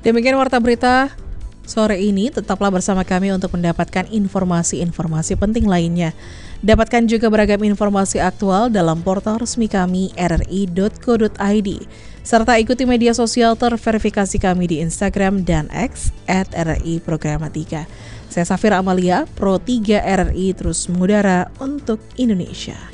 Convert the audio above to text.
Demikian Warta Berita sore ini, tetaplah bersama kami untuk mendapatkan informasi-informasi penting lainnya. Dapatkan juga beragam informasi aktual dalam portal resmi kami rri.co.id. Serta ikuti media sosial terverifikasi kami di Instagram dan X @RRI Programa 3. Saya Safira Amalia, Pro 3 RRI terus mengudara untuk Indonesia.